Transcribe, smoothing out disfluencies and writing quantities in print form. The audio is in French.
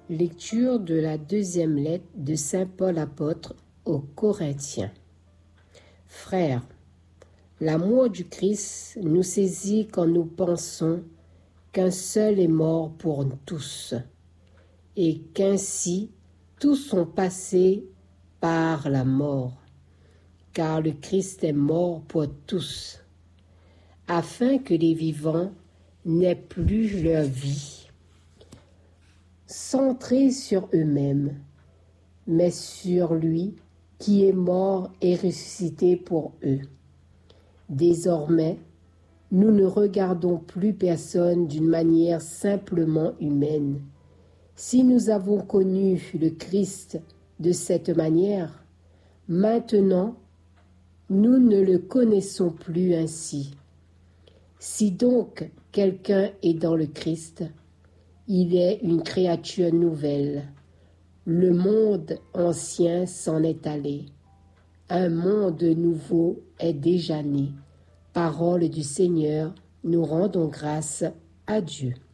Lecture de la deuxième lettre de saint Paul apôtre aux Corinthiens. Frères, l'amour du Christ nous saisit quand nous pensons qu'un seul est mort pour tous, et qu'ainsi tous sont passés par la mort, car le Christ est mort pour tous, afin que les vivants n'aient plus leur vie centrée sur eux-mêmes, mais sur lui qui est mort et ressuscité pour eux. Désormais, nous ne regardons plus personne d'une manière simplement humaine. Si nous avons connu le Christ de cette manière, maintenant, nous ne le connaissons plus ainsi. Si donc quelqu'un est dans le Christ, il est une créature nouvelle. Le monde ancien s'en est allé. Un monde nouveau est déjà né. Parole du Seigneur, nous rendons grâce à Dieu.